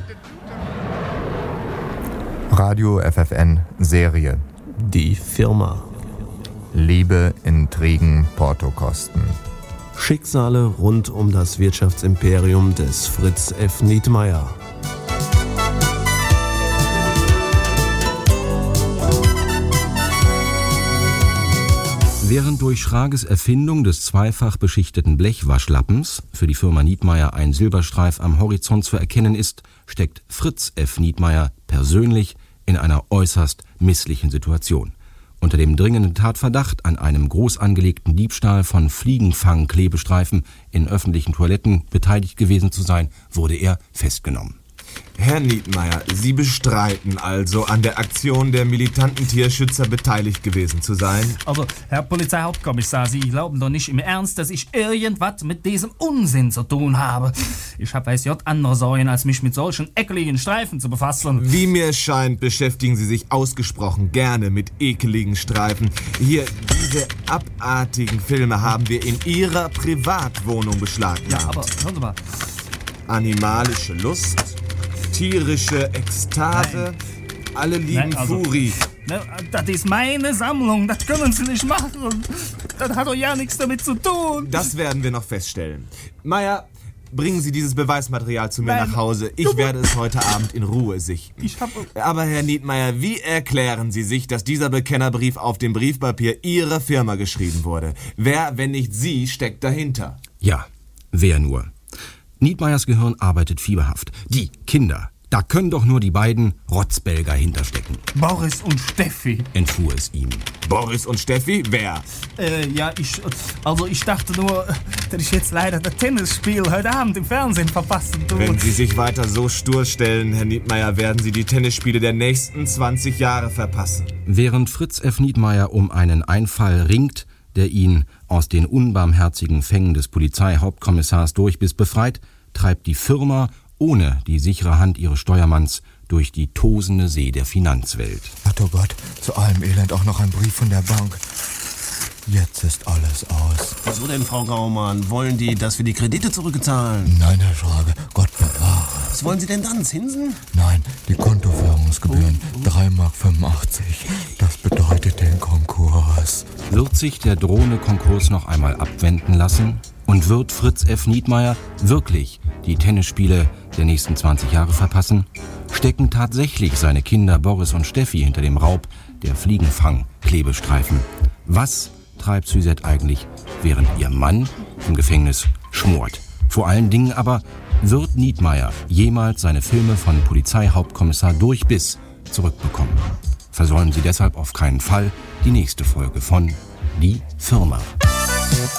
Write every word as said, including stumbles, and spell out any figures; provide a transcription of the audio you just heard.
Radio F F N Serie. Die Firma. Liebe, Intrigen, Portokosten. Schicksale rund um das Wirtschaftsimperium des Fritz F. Nietmeyer. Während durch Schrages Erfindung des zweifach beschichteten Blechwaschlappens für die Firma Nietmeyer ein Silberstreif am Horizont zu erkennen ist, steckt Fritz F. Nietmeyer persönlich in einer äußerst misslichen Situation. Unter dem dringenden Tatverdacht, an einem groß angelegten Diebstahl von Fliegenfang-Klebestreifen in öffentlichen Toiletten beteiligt gewesen zu sein, wurde er festgenommen. Herr Nietmeyer, Sie bestreiten also, an der Aktion der militanten Tierschützer beteiligt gewesen zu sein? Also, Herr Polizeihauptkommissar, Sie glauben doch nicht im Ernst, dass ich irgendwas mit diesem Unsinn zu tun habe. Ich habe weiß Gott andere Sorgen, als mich mit solchen ekligen Streifen zu befassen. Wie mir scheint, beschäftigen Sie sich ausgesprochen gerne mit ekeligen Streifen. Hier, diese abartigen Filme haben wir in Ihrer Privatwohnung beschlagnahmt. Ja, aber hören Sie mal. Animalische Lust, tierische Ekstase, Nein. alle lieben Nein, also, Furi. Ne, das ist meine Sammlung, das können Sie nicht machen. Das hat doch ja nichts damit zu tun. Das werden wir noch feststellen. Meier, bringen Sie dieses Beweismaterial zu mir Nein. nach Hause. Ich werde es heute Abend in Ruhe sichten. Ich hab... Aber Herr Nietmeyer, wie erklären Sie sich, dass dieser Bekennerbrief auf dem Briefpapier Ihrer Firma geschrieben wurde? Wer, wenn nicht Sie, steckt dahinter? Ja, wer nur? Nietmeyers Gehirn arbeitet fieberhaft. Die Kinder, da können doch nur die beiden Rotzbelger hinterstecken. Boris und Steffi, entfuhr es ihm. Boris und Steffi? Wer? Äh, ja, ich, also ich dachte nur, dass ich jetzt leider das Tennisspiel heute Abend im Fernsehen verpassen tue. Wenn Sie sich weiter so stur stellen, Herr Nietmeyer, werden Sie die Tennisspiele der nächsten zwanzig Jahre verpassen. Während Fritz F. Nietmeyer um einen Einfall ringt, der ihn aus den unbarmherzigen Fängen des Polizeihauptkommissars Durchbiss befreit, treibt die Firma ohne die sichere Hand ihres Steuermanns durch die tosende See der Finanzwelt. Ach oh Gott, zu allem Elend auch noch ein Brief von der Bank. Jetzt ist alles aus. Wieso denn, Frau Graumann? Wollen die, dass wir die Kredite zurückzahlen? Nein, Herr Schrage, Gott bewahre. Was wollen Sie denn dann, Zinsen? Nein, die Kontoführungsgebühren, oh, oh. drei Mark fünfundachtzig. Das bedeutet den Konkurs. Wird sich der drohende Konkurs noch einmal abwenden lassen? Und wird Fritz F. Nietmeyer wirklich die Tennisspiele der nächsten zwanzig Jahre verpassen? Stecken tatsächlich seine Kinder Boris und Steffi hinter dem Raub der Fliegenfang-Klebestreifen? Was treibt Suzette eigentlich, während ihr Mann im Gefängnis schmort? Vor allen Dingen aber, wird Nietmeyer jemals seine Filme von Polizeihauptkommissar Durchbiss zurückbekommen? Versäumen Sie deshalb auf keinen Fall die nächste Folge von Die Firma.